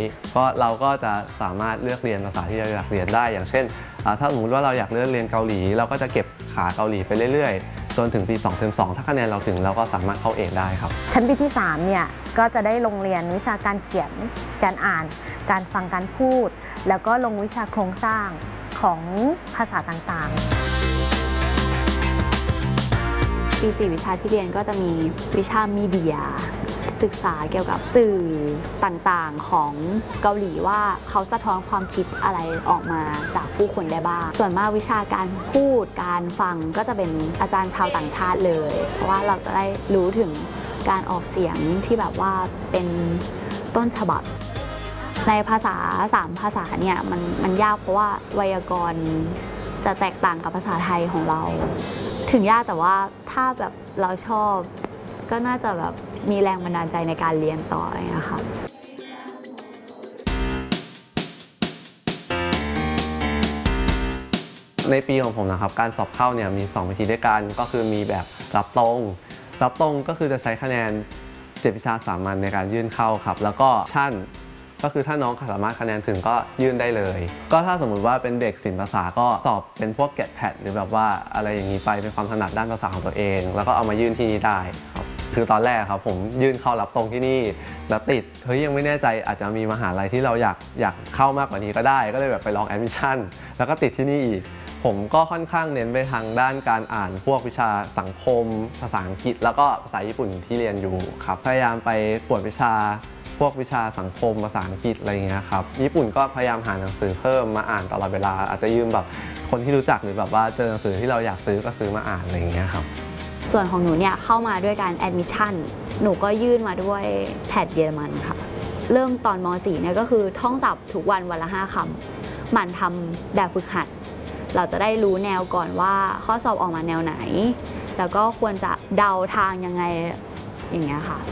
ก็เราก็จะสามารถเลือกเรียนภาษาที่เราอยากเรียนได้อย่างเช่นถ้าสมมติว่าเราอยากเลือกเรียนเกาหลีเราก็จะเก็บขาเกาหลีไปเรื่อยๆจนถึงปี2 เทอม 2ถ้าคะแนนเราถึงเราก็สามารถเข้าเอกได้ครับชั้นปีที่3เนี่ยก็จะได้ลงเรียนวิชาการเขียนการอ่านการฟังการพูดแล้วก็ลงวิชาโครงสร้างของภาษาต่างๆปี4วิชาที่เรียนก็จะมีวิชามีเดียศึกษาเกี่ยวกับสื่อต่างๆของเกาหลีว่าเขาสะท้อนความคิดอะไรออกมาจากผู้คนได้บ้างส่วนมากวิชาการพูดการฟังก็จะเป็นอาจารย์ชาวต่างชาติเลยเพราะว่าเราจะได้รู้ถึงการออกเสียงที่แบบว่าเป็นต้นฉบับในภาษา3ภาษาเนี่ยมันยากเพราะว่าไวยากรณ์จะแตกต่างกับภาษาไทยของเราถึงยากแต่ว่าถ้าแบบเราชอบก็น่าจะแบบมีแรงบันดาลใจในการเรียนต่อนะคะในปีของผมนะครับการสอบเข้าเนี่ยมี2วิธีด้วยกันก็คือมีแบบรับตรงก็คือจะใช้คะแนน7วิชาสามัญในการยื่นเข้าครับแล้วก็ชั่นก็คือถ้าน้องสามารถคะแนนถึงก็ยื่นได้เลยก็ถ้าสมมุติว่าเป็นเด็กศิลปภาษาก็สอบเป็นพวกแกะแพดหรือแบบว่าอะไรอย่างนี้ไปเป็นความถนัดด้านภาษาของตัวเองแล้วก็เอามายื่นที่นี่ได้ครับคือตอนแรกครับผมยื่นเข้ารับตรงที่นี่แล้วติดยังไม่แน่ใจอาจจะมีมหาลัยที่เราอยากเข้ามากกว่านี้ก็ได้ก็เลยแบบไปลองแอดมิชชั่นแล้วก็ติดที่นี่อีกผมก็ค่อนข้างเน้นไปทางด้านการอ่านพวกวิชาสังคมภาษาอังกฤษแล้วก็ภาษาญี่ปุ่นที่เรียนอยู่ครับพยายามไปกวดวิชาพวกวิชาสังคมภาษาอังกฤษอะไรเงี้ยครับญี่ปุ่นก็พยายามหาหนังสือเพิ่มมาอ่านตลอดเวลาอาจจะยืมแบบคนที่รู้จักหรือแบบว่าเจอหนังสือที่เราอยากซื้อก็ซื้อมาอ่านอะไรเงี้ยครับส่วนของหนูเนี่ยเข้ามาด้วยการแอดมิชชั่นหนูก็ยื่นมาด้วยแพทเยอรมันค่ะเริ่มตอนม.4 เนี่ยก็คือท่องศัพท์ทุกวันวันละ5 คำหมั่นทำแบบฝึกหัดเราจะได้รู้แนวก่อนว่าข้อสอบออกมาแนวไหนแล้วก็ควรจะเดาทางยังไงอย่างเงี้ยค่ะ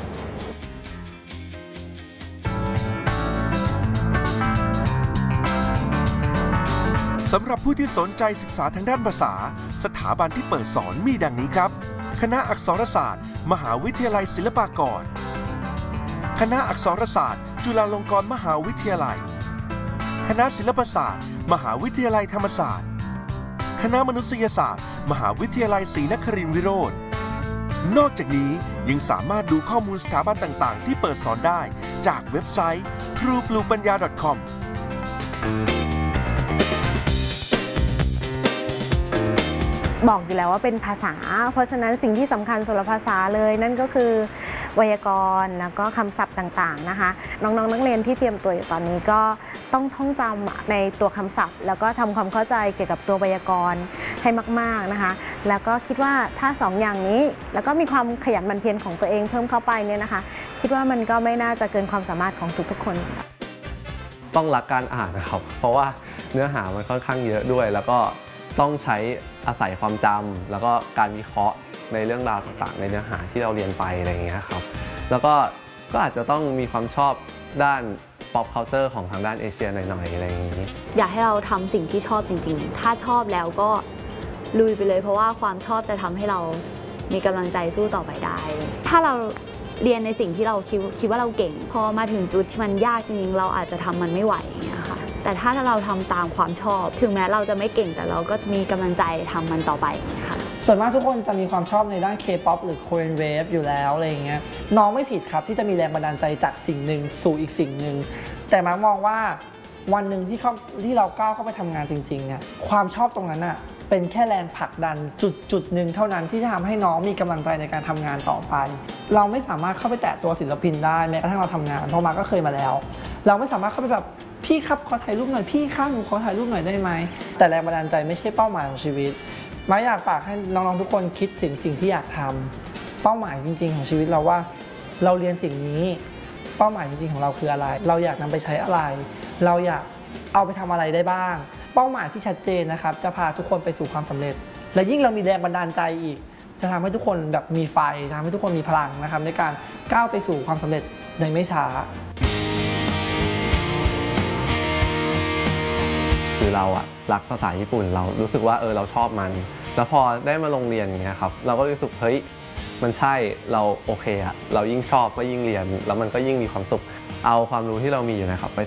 สำหรับผู้ที่สนใจศึกษาทางด้านภาษาสถาบันที่เปิดสอนมีดังนี้ครับคณะอักษรศาสตร์มหาวิทยาลัยศิลปากรคณะอักษรศาสตร์จุฬาลงกรณ์มหาวิทยาลัยคณะศิลปศาสตร์มหาวิทยาลัยธรรมศาสตร์คณะมนุษยศาสตร์มหาวิทยาลัยศรีนครินทรวิโรจน์นอกจากนี้ยังสามารถดูข้อมูลสถาบันต่างๆที่เปิดสอนได้จากเว็บไซต์ truebluepanya.com บอกอยู่แล้วว่าเป็นภาษาเพราะฉะนั้นสิ่งที่สำคัญสำหรับภาษาเลยนั่นก็คือไวยากรณ์แล้วก็คำศัพท์ต่างๆนะคะน้องๆนักเรียนที่เตรียมตัวอยู่ตอนนี้ก็ต้องท่องจำในตัวคำศัพท์แล้วก็ทำความเข้าใจเกี่ยวกับตัวไวยากรณ์ให้มากๆนะคะแล้วก็คิดว่าถ้า2อย่างนี้แล้วก็มีความขยันหมั่นเพียรของตัวเองเพิ่มเข้าไปเนี่ยนะคะคิดว่ามันก็ไม่น่าจะเกินความสามารถของทุกๆคนต้องรักการอ่านนะครับเพราะว่าเนื้อหามันค่อนข้างเยอะด้วยแล้วก็ต้องใช้อาศัยความจำแล้วก็การวิเคราะห์ในเรื่องราวต่างๆในเนื้อหาที่เราเรียนไปอะไรอย่างเงี้ยครับแล้วก็อาจจะต้องมีความชอบด้าน pop culture ของทางด้านเอเชียหน่อยๆอะไรอย่างนี้อยากให้เราทำสิ่งที่ชอบจริงๆถ้าชอบแล้วก็ลุยไปเลยเพราะว่าความชอบจะทำให้เรามีกำลังใจสู้ต่อไปได้ถ้าเราเรียนในสิ่งที่เราคิดว่าเราเก่งพอมาถึงจุดที่มันยากจริงๆเราอาจจะทำมันไม่ไหวอย่างเงี้ยค่ะแต่ถ้าเราทำตามความชอบถึงแม้เราจะไม่เก่งแต่เราก็มีกำลังใจทำมันต่อไปค่ะส่วนมากทุกคนจะมีความชอบในด้าน K-POP หรือ Korean Wave อยู่แล้วอะไรอย่างเงี้ยน้องไม่ผิดครับที่จะมีแรงบันดาลใจจากสิ่งหนึ่งสู่อีกสิ่งหนึ่งแต่มักมองว่าวันหนึ่งที่เราก้าวเข้าไปทำงานจริงๆเนี่ยความชอบตรงนั้นอ่ะเป็นแค่แรงผลักดันจุดหนึ่งเท่านั้นที่จะทำให้น้องมีกำลังใจในการทำงานต่อไปเราไม่สามารถเข้าไปแตะตัวศิลปินได้แม้กระทั่งเราทำงานเพราะมาก็เคยมาแล้วเราไม่สามารถเข้าไปแบบพี่ครับขอถ่ายรูปหน่อยพี่ข้างหนูขอถ่ายรูปหน่อยได้ไหมแต่แรงบันดาลใจไม่ใช่เป้าหมายของชีวิตมาอยากฝากให้น้องๆทุกคนคิดถึงสิ่งที่อยากทำเป้าหมายจริงๆของชีวิตเราว่าเราเรียนสิ่งนี้เป้าหมายจริงๆของเราคืออะไรเราอยากนำไปใช้อะไรเราอยากเอาไปทำอะไรได้บ้างเป้าหมายที่ชัดเจนนะครับจะพาทุกคนไปสู่ความสำเร็จและยิ่งเรามีแรงบันดาลใจอีกจะทำให้ทุกคนแบบมีไฟทำให้ทุกคนมีพลังนะครับในการก้าวไปสู่ความสำเร็จในไม่ช้าคือเรารักภาษาญี่ปุ่นเรารู้สึกว่าเราชอบมันแล้วพอได้มาลงเรียนอย่างเงี้ยครับเราก็รู้สึกเฮ้ยมันใช่เราโอเคเรายิ่งชอบก็ยิ่งเรียนแล้วมันก็ยิ่งมีความสุขเอาความรู้ที่เรามีอยู่นะครับไป